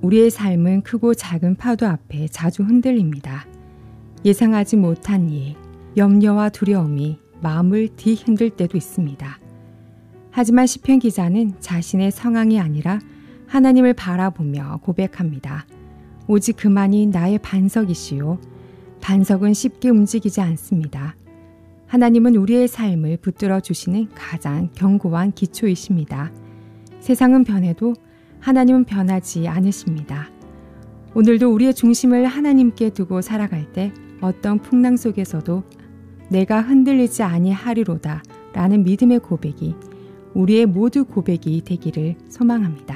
우리의 삶은 크고 작은 파도 앞에 자주 흔들립니다. 예상하지 못한 일, 염려와 두려움이 마음을 뒤흔들 때도 있습니다. 하지만 시편 기자는 자신의 상황이 아니라 하나님을 바라보며 고백합니다. 오직 그만이 나의 반석이시요. 반석은 쉽게 움직이지 않습니다. 하나님은 우리의 삶을 붙들어 주시는 가장 견고한 기초이십니다. 세상은 변해도 하나님은 변하지 않으십니다. 오늘도 우리의 중심을 하나님께 두고 살아갈 때 어떤 풍랑 속에서도 내가 흔들리지 아니하리로다 라는 믿음의 고백이 우리의 모두 고백이 되기를 소망합니다.